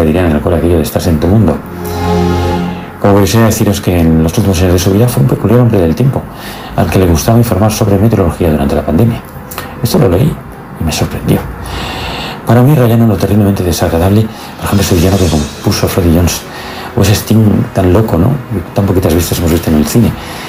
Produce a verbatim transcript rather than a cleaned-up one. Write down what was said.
dirían en el cole aquello de estás en tu mundo. Como quisiera deciros que en los últimos años de su vida fue un peculiar hombre del tiempo, al que le gustaba informar sobre meteorología durante la pandemia. Esto lo leí y me sorprendió. Para mí rayano lo terriblemente desagradable, por ejemplo, ese villano que compuso Freddie Jones, o ese Sting tan loco, ¿no? Tan poquitas vistas hemos visto en el cine.